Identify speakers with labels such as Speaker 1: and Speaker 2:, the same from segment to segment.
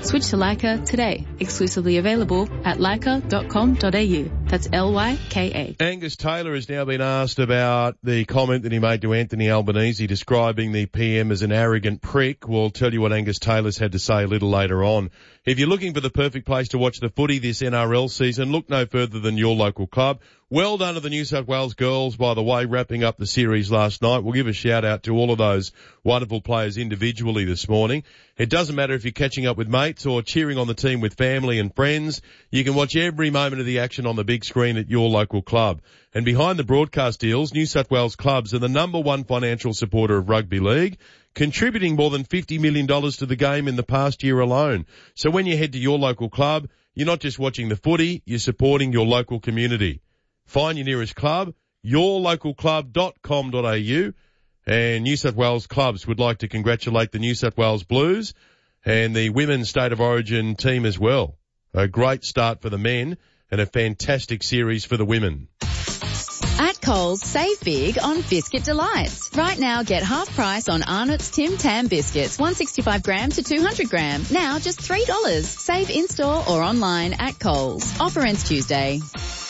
Speaker 1: Switch to Leica today. Exclusively available at leica.com.au. That's Lyka.
Speaker 2: Angus Taylor has now been asked about the comment that he made to Anthony Albanese describing the PM as an arrogant prick. We'll tell you what Angus Taylor's had to say a little later on. If you're looking for the perfect place to watch the footy this NRL season, look no further than your local club. Well done to the New South Wales girls, by the way, wrapping up the series last night. We'll give a shout out to all of those wonderful players individually this morning. It doesn't matter if you're catching up with mates or cheering on the team with family and friends. You can watch every moment of the action on the big screen at your local club. And behind the broadcast deals, New South Wales clubs are the number one financial supporter of rugby league, contributing more than $50 million to the game in the past year alone. So when you head to your local club, you're not just watching the footy, you're supporting your local community. Find your nearest club, yourlocalclub.com.au, and New South Wales clubs would like to congratulate the New South Wales Blues and the Women's State of Origin team as well. A great start for the men and a fantastic series for the women.
Speaker 3: At Coles, save big on Biscuit Delights. Right now, get half price on Arnott's Tim Tam biscuits, 165 gram to 200 gram. Now just $3. Save in-store or online at Coles. Offer ends Tuesday.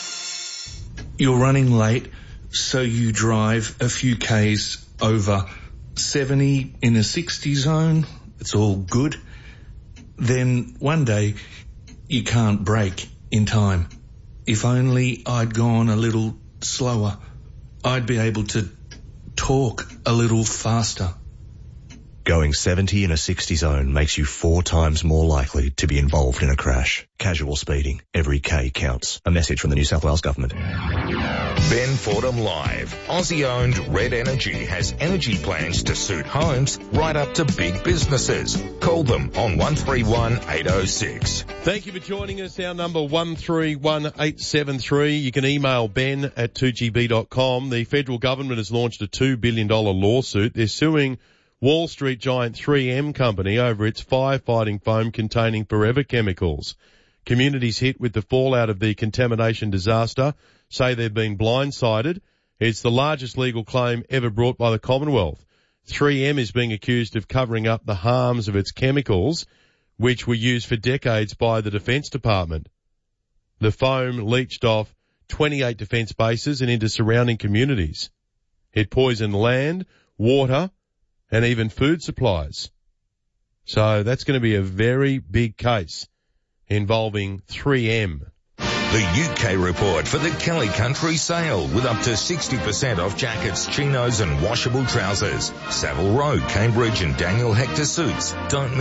Speaker 4: You're running late, so you drive a few Ks over 70 in a 60 zone. It's all good. Then one day, you can't brake in time. If only I'd gone a little slower, I'd be able to talk a little faster.
Speaker 5: Going 70 in a 60 zone makes you 4 times more likely to be involved in a crash. Casual speeding. Every K counts. A message from the New South Wales Government.
Speaker 6: Ben Fordham Live. Aussie-owned Red Energy has energy plans to suit homes right up to big businesses. Call them on 131806.
Speaker 2: Thank you for joining us. Our number 131873. You can email ben at 2gb.com. The federal government has launched a $2 billion lawsuit. They're suing Wall Street giant 3M company over its firefighting foam containing forever chemicals. Communities hit with the fallout of the contamination disaster say they've been blindsided. It's the largest legal claim ever brought by the Commonwealth. 3M is being accused of covering up the harms of its chemicals, which were used for decades by the Defence Department. The foam leached off 28 defence bases and into surrounding communities. It poisoned land, water, and even food supplies. So that's going to be a very big case involving 3M.
Speaker 6: The UK report for the Kelly Country sale with up to 60% off jackets, chinos and washable trousers. Savile Row, Cambridge and Daniel Hector suits. Don't miss